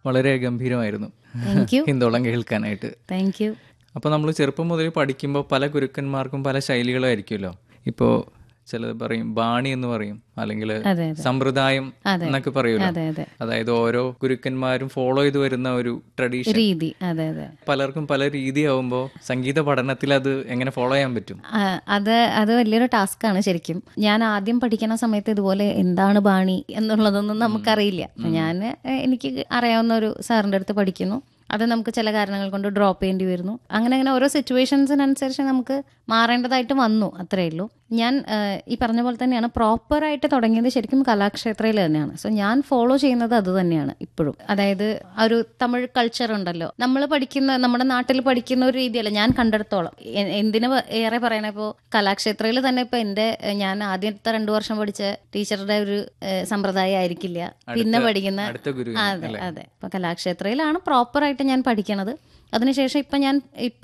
വളരെ ഗംഭീരമായിരുന്നു ഹിന്ദോളം കേൾക്കാനായിട്ട്. Thank you. അപ്പോൾ നമ്മൾ ചെറുപ്പം മുതൽ പഠിക്കുമ്പോൾ പല ഗുരുക്കന്മാർക്കും പല ശൈലികളായിരിക്കുമല്ലോ. ഇപ്പോൾ ചിലത് പറയും ബാണി എന്ന് പറയും, അല്ലെങ്കിൽ സമ്പ്രദായം എന്നൊക്കെ പറയുമല്ലോ. അതായത് ഓരോ ഗുരുക്കന്മാരും ഫോളോ ചെയ്ത് വരുന്ന ഒരു ട്രഡീഷൻ രീതി. പലർക്കും പല രീതിയാവുമ്പോൾ സംഗീത പഠനത്തിൽ അത് എങ്ങനെ ഫോളോ ചെയ്യാൻ പറ്റും? അത് വലിയൊരു ടാസ്ക്കാണ് ശരിക്കും. ഞാൻ ആദ്യം പഠിക്കുന്ന സമയത്ത് ഇതുപോലെ എന്താണ് ബാണി എന്നുള്ളതൊന്നും നമുക്കറിയില്ല. എനിക്ക് അറിയാവുന്ന ഒരു സാറിൻ്റെ അടുത്ത് പഠിക്കുന്നു. അത് നമുക്ക് ചില കാരണങ്ങൾ കൊണ്ട് ഡ്രോപ്പ് ചെയ്യേണ്ടി വരുന്നു. അങ്ങനെ ഓരോ സിറ്റുവേഷൻസിനനുസരിച്ച് നമുക്ക് മാറേണ്ടതായിട്ട് വന്നു, അത്രയേ ഉള്ളൂ. ഞാൻ ഈ പറഞ്ഞ പോലെ തന്നെയാണ് പ്രോപ്പറായിട്ട് തുടങ്ങിയത് ശരിക്കും കലാക്ഷേത്രയിൽ തന്നെയാണ്. സോ ഞാൻ ഫോളോ ചെയ്യുന്നത് അത് തന്നെയാണ് ഇപ്പോഴും. അതായത് ഒരു തമിഴ് കൾച്ചർ ഉണ്ടല്ലോ, നമ്മൾ പഠിക്കുന്ന നമ്മുടെ നാട്ടിൽ പഠിക്കുന്ന ഒരു രീതിയല്ല ഞാൻ കണ്ടെടുത്തോളം. എന്തിനു ഏറെ പറയണ, ഇപ്പോൾ കലാക്ഷേത്രയിൽ തന്നെ ഇപ്പൊ ഞാൻ ആദ്യത്തെ 2 വർഷം പഠിച്ച ടീച്ചറുടെ ഒരു സമ്പ്രദായം ആയിരിക്കില്ല പിന്നെ പഠിക്കുന്ന. അതെ. ഇപ്പൊ കലാക്ഷേത്രയിലാണ് പ്രോപ്പറായിട്ട് ഞാൻ പഠിക്കണത്. അതിനുശേഷം ഞാൻ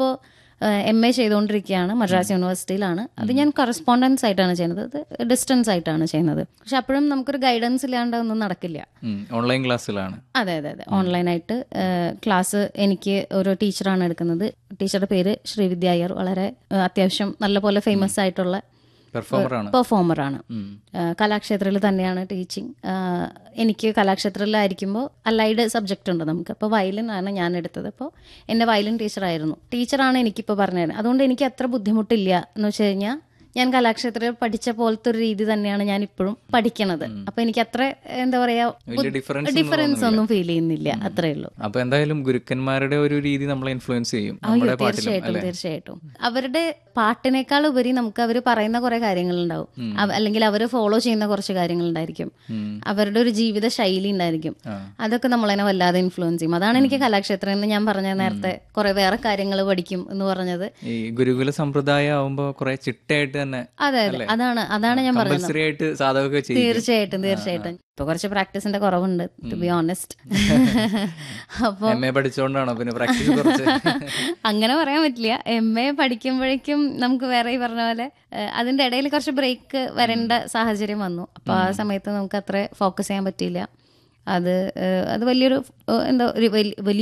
MA ചെയ്തുകൊണ്ടിരിക്കുകയാണ് മദ്രാസ് യൂണിവേഴ്സിറ്റിയിലാണ്. അത് ഞാൻ കറസ്പോണ്ടൻസ് ആയിട്ടാണ് ചെയ്യുന്നത്, അത് ഡിസ്റ്റൻസ് ആയിട്ടാണ് ചെയ്യുന്നത്. പക്ഷെ അപ്പോഴും നമുക്കൊരു ഗൈഡൻസ് ഇല്ലാണ്ട് ഒന്നും നടക്കില്ല. ഓൺലൈൻ ക്ലാസ്സിലാണ്. അതെ. ഓൺലൈനായിട്ട് ക്ലാസ് എനിക്ക് ഒരു ടീച്ചറാണ് എടുക്കുന്നത്. ടീച്ചറുടെ പേര് ശ്രീവിദ്യ അയ്യർ. വളരെ അത്യാവശ്യം നല്ലപോലെ ഫേമസ് ആയിട്ടുള്ള പെർഫോമറാണ്. കലാക്ഷേത്രത്തിൽ തന്നെയാണ് ടീച്ചിങ്. എനിക്ക് കലാക്ഷേത്രത്തിലായിരിക്കുമ്പോൾ അലൈഡ് സബ്ജക്റ്റ് ഉണ്ട് നമുക്ക്. അപ്പോൾ വയലിൻ ആണ് ഞാൻ എടുത്തത്. അപ്പോൾ എൻ്റെ വയലിൻ ടീച്ചറാണ് എനിക്കിപ്പോൾ പറഞ്ഞുതരുന്നത്. അതുകൊണ്ട് എനിക്ക് അത്ര ബുദ്ധിമുട്ടില്ല എന്ന് വെച്ച് കഴിഞ്ഞാൽ ഞാൻ കലാക്ഷേത്രത്തിൽ പഠിച്ച പോലത്തെ ഒരു രീതി തന്നെയാണ് ഞാൻ ഇപ്പോഴും പഠിക്കണത്. അപ്പൊ എനിക്ക് അത്ര എന്താ പറയാ ഡിഫറൻസ് ഒന്നും ഫീൽ ചെയ്യുന്നില്ല, അത്രേ ഉള്ളൂ. അപ്പൊ എന്തായാലും ഗുരുക്കന്മാരുടെ ഒരു രീതി നമ്മളെ ഇൻഫ്ലുവൻസ് ചെയ്യും. തീർച്ചയായിട്ടും. അവരുടെ പാട്ടിനേക്കാൾ ഉപരി നമുക്ക് അവർ പറയുന്ന കുറെ കാര്യങ്ങളുണ്ടാവും, അല്ലെങ്കിൽ അവർ ഫോളോ ചെയ്യുന്ന കുറച്ച് കാര്യങ്ങളുണ്ടായിരിക്കും, അവരുടെ ഒരു ജീവിത ശൈലി ഉണ്ടായിരിക്കും. അതൊക്കെ നമ്മളതിനെ വല്ലാതെ ഇൻഫ്ലുവൻസ് ചെയ്യും. അതാണ് എനിക്ക് കലാക്ഷേത്രം എന്ന് ഞാൻ പറഞ്ഞ നേരത്തെ കുറെ വേറെ കാര്യങ്ങൾ പഠിക്കും എന്ന് പറഞ്ഞത്. ഈ ഗുരുകുല സമ്പ്രദായം ആവുമ്പോ കുറെ ചിട്ടയായിട്ട് തന്നെ. അതെ. അതാണ് ഞാൻ പറയുന്നത്. തീർച്ചയായിട്ടും. ഇപ്പൊ കുറച്ച് പ്രാക്ടീസിന്റെ കുറവുണ്ട്, ടു ബി ഓണസ്റ്റ്. അപ്പൊ അങ്ങനെ പറയാൻ പറ്റില്ല. MA പഠിക്കുമ്പോഴേക്കും നമുക്ക് വേറെ ഈ പറഞ്ഞ പോലെ അതിന്റെ ഇടയിൽ കുറച്ച് ബ്രേക്ക് വരേണ്ട സാഹചര്യം വന്നു. അപ്പൊ ആ സമയത്ത് നമുക്ക് അത്ര ഫോക്കസ് ചെയ്യാൻ പറ്റിയില്ല. അത് വലിയൊരു എന്താ ഒരു വലിയ